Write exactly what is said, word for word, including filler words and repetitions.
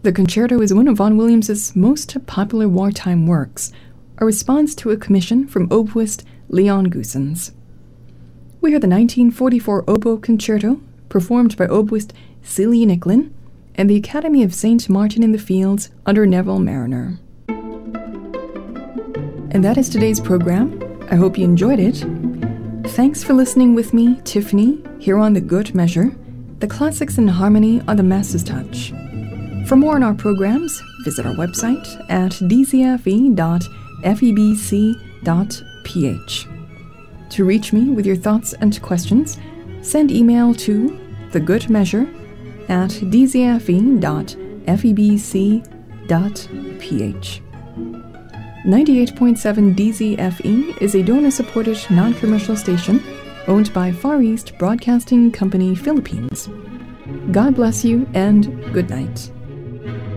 The concerto is one of Vaughan Williams's most popular wartime works, a response to a commission from oboist Leon Goossens. We hear the nineteen forty-four Oboe Concerto, performed by oboist Celia Nicklin, and the Academy of Saint Martin in the Fields under Neville Mariner. And that is today's program. I hope you enjoyed it. Thanks for listening with me, Tiffany, here on The Good Measure, the classics in harmony on the Master's Touch. For more on our programs, visit our website at d z f e dot f e b c dot p h. To reach me with your thoughts and questions, send email to thegoodmeasure at d z f e dot f e b c dot p h. ninety-eight point seven D Z F E is a donor-supported non-commercial station owned by Far East Broadcasting Company Philippines. God bless you and good night.